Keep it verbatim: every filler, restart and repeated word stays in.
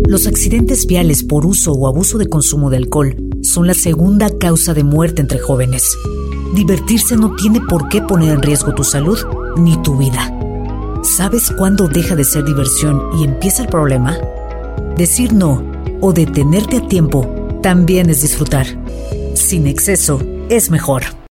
Los accidentes viales por uso o abuso de consumo de alcohol son la segunda causa de muerte entre jóvenes. Divertirse no tiene por qué poner en riesgo tu salud ni tu vida. ¿Sabes cuándo deja de ser diversión y empieza el problema? Decir no o detenerte a tiempo también es disfrutar. Sin exceso es mejor.